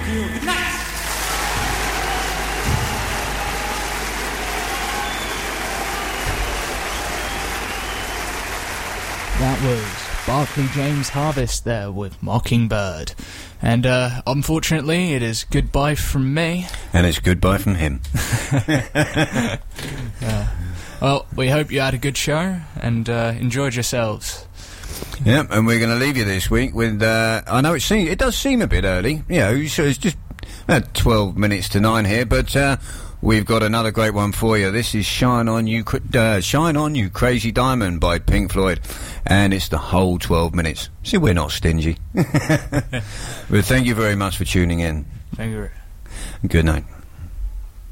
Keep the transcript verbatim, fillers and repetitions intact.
you. Good night. That was Barclay James Harvest there with Mockingbird. And uh, unfortunately, it is goodbye from me. And it's goodbye from him. uh, well, we hope you had a good show and uh, enjoyed yourselves. Yep, and we're going to leave you this week with, uh, I know it seems, it does seem a bit early, you know, so it's just about twelve minutes to nine here, but uh, we've got another great one for you. This is Shine On You, uh, Shine On You Crazy Diamond by Pink Floyd, and it's the whole twelve minutes. See, we're not stingy. But thank you very much for tuning in. Thank you. Good night.